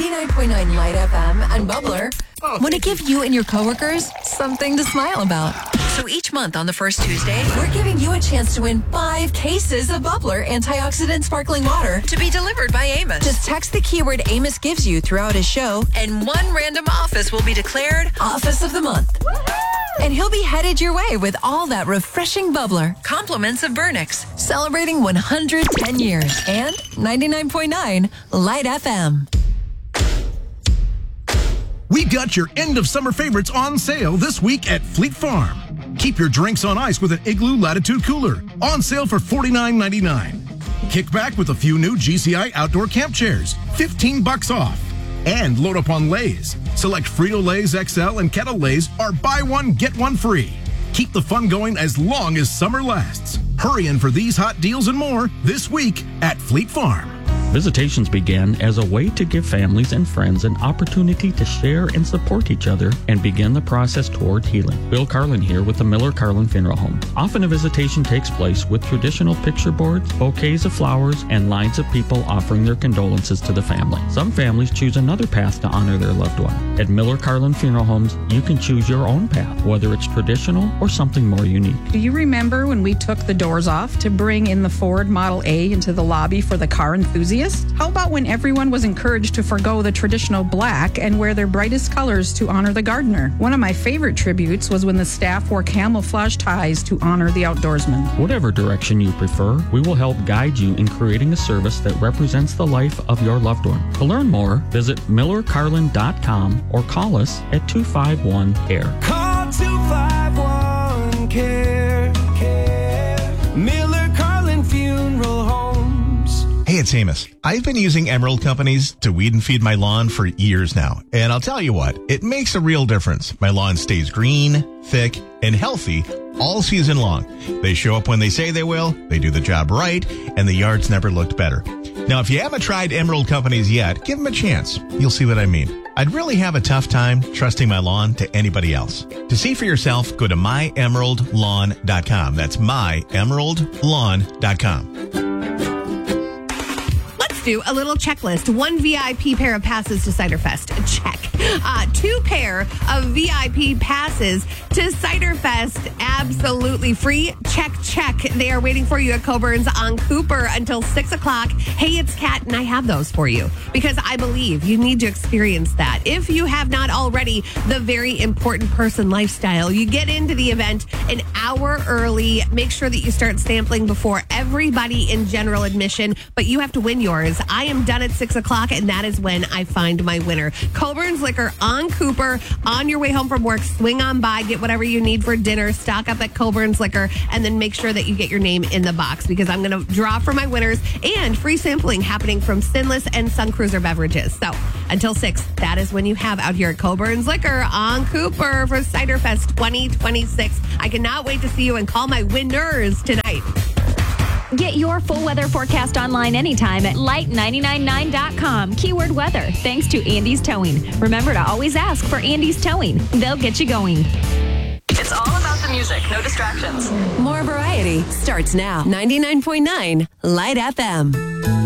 99.9 Light FM and Bubbler want to give you and your coworkers something to smile about. So each month on the first Tuesday, we're giving you a chance to win 5 cases of Bubbler antioxidant sparkling water to be delivered by Amos. Just text the keyword Amos gives you throughout his show, and one random office will be declared Office of the Month. And he'll be headed your way with all that refreshing bubbler. Compliments of Burnix, celebrating 110 years. And 99.9 Light FM. We've got your end of summer favorites on sale this week at Fleet Farm. Keep your drinks on ice with an Igloo Latitude Cooler. On sale for $49.99. Kick back with a few new GCI outdoor camp chairs. $15 off. And load up on Lay's. Select Frito-Lay's XL and Kettle Lay's are buy one, get one free. Keep the fun going as long as summer lasts. Hurry in for these hot deals and more this week at Fleet Farm. Visitations began as a way to give families and friends an opportunity to share and support each other and begin the process toward healing. Bill Carlin here with the Miller Carlin Funeral Home. Often a visitation takes place with traditional picture boards, bouquets of flowers, and lines of people offering their condolences to the family. Some families choose another path to honor their loved one. At Miller Carlin Funeral Homes, you can choose your own path, whether it's traditional or something more unique. Do you remember when we took the doors off to bring in the Ford Model A into the lobby for the car enthusiast? How about when everyone was encouraged to forgo the traditional black and wear their brightest colors to honor the gardener? One of my favorite tributes was when the staff wore camouflage ties to honor the outdoorsman. Whatever direction you prefer, we will help guide you in creating a service that represents the life of your loved one. To learn more, visit millercarlin.com or call us at 251-CARE. Call 251-CARE. Miller Carlin Funeral Home. Hey, it's Amos. I've been using Emerald Companies to weed and feed my lawn for years now. And I'll tell you what, it makes a real difference. My lawn stays green, thick, and healthy all season long. They show up when they say they will, they do the job right, and the yard's never looked better. Now, if you haven't tried Emerald Companies yet, give them a chance. You'll see what I mean. I'd really have a tough time trusting my lawn to anybody else. To see for yourself, go to myemeraldlawn.com. That's myemeraldlawn.com. Do a little checklist. 1 VIP pair of passes to Cider Fest. Check. 2 pair of VIP passes to Cider Fest. Absolutely free. Check, check. They are waiting for you at Coburn's on Cooper until 6 o'clock. Hey, it's Kat, and I have those for you because I believe you need to experience that. If you have not already, the very important person lifestyle. You get into the event an hour early. Make sure that you start sampling before everybody in general admission, but you have to win yours. I am done at 6 o'clock, and that is when I find my winner. Coburn's Liquor on Cooper. On your way home from work, swing on by, get whatever you need for dinner, stock up at Coburn's Liquor, and then make sure that you get your name in the box because I'm going to draw for my winners and free sampling happening from Sinless and Sun Cruiser beverages. So until 6, that is when you have out here at Coburn's Liquor on Cooper for Cider Fest 2026. I cannot wait to see you and call my winners tonight. Get your full weather forecast online anytime at light999.com. Keyword weather. Thanks to Andy's Towing. Remember to always ask for Andy's Towing. They'll get you going. It's all about the music, no distractions. More variety starts now. 99.9 Light FM.